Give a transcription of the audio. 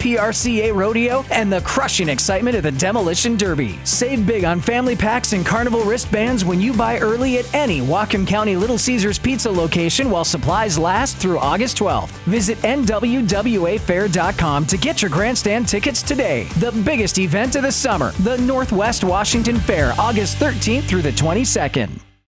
PRCA Rodeo, and the crushing excitement of the Demolition Derby. Save big on family packs and carnival wristbands when you buy early at any Whatcom County Little Caesars Pizza location while supplies last through August 12th. Visit NWWAfair.com to get your grandstand tickets today. The biggest event of the summer, the Northwest Washington Fair, August 13th through the 22nd.